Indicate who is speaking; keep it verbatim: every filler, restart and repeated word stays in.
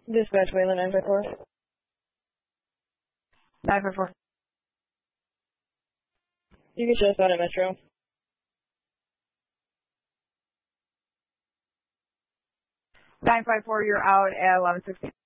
Speaker 1: Dispatch Wayland nine five four.
Speaker 2: nine five four.
Speaker 1: You can show us out at Metro.
Speaker 2: nine five four, you're out at eleven sixteen.